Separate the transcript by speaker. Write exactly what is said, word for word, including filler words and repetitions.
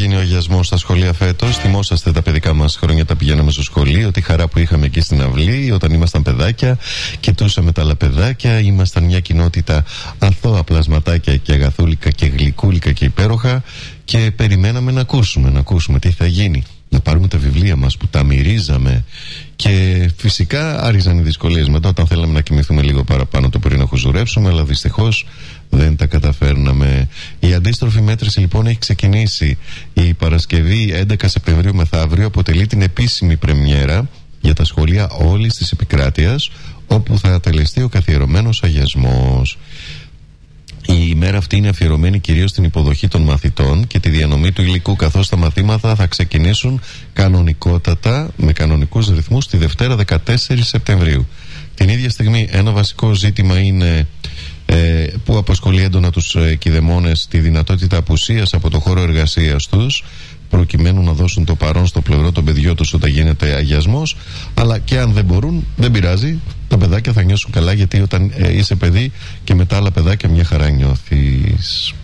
Speaker 1: γίνει ο αγιασμός στα σχολεία φέτος? Θυμόσαστε τα παιδικά μας χρόνια, τα πηγαίναμε στο σχολείο, τη χαρά που είχαμε εκεί στην αυλή όταν ήμασταν παιδάκια, κοιτούσαμε τα άλλα παιδάκια, ήμασταν μια κοινότητα αθώα πλασματάκια και αγαθούλικα και γλυκούλικα και υπέροχα και περιμέναμε να ακούσουμε, να ακούσουμε τι θα γίνει, να πάρουμε τα βιβλία μας που τα μυρίζαμε. Και φυσικά άρχισαν οι δυσκολίες μετά όταν θέλαμε να κοιμηθούμε λίγο παραπάνω το πρωί να χουζουρέψουμε, αλλά δυστυχώς δεν τα καταφέρναμε. Η αντίστροφη μέτρηση λοιπόν έχει ξεκινήσει. Η Παρασκευή έντεκα Σεπτεμβρίου μεθαύριο αποτελεί την επίσημη πρεμιέρα για τα σχολεία όλης της επικράτειας, όπου θα τελεστεί ο καθιερωμένος αγιασμός. Η ημέρα αυτή είναι αφιερωμένη κυρίως στην υποδοχή των μαθητών και τη διανομή του υλικού, καθώς τα μαθήματα θα ξεκινήσουν κανονικότατα, με κανονικούς ρυθμούς, τη Δευτέρα δεκατέσσερις Σεπτεμβρίου. Την ίδια στιγμή ένα βασικό ζήτημα είναι ε, που απασχολεί έντονα τους ε, κηδεμόνες, τη δυνατότητα απουσίας από το χώρο εργασίας τους, προκειμένου να δώσουν το παρόν στο πλευρό των παιδιών τους όταν γίνεται αγιασμός. Αλλά και αν δεν μπορούν, δεν πειράζει, τα παιδάκια θα νιώσουν καλά, γιατί όταν ε, είσαι παιδί και με τα άλλα παιδάκια μια χαρά νιώθεις.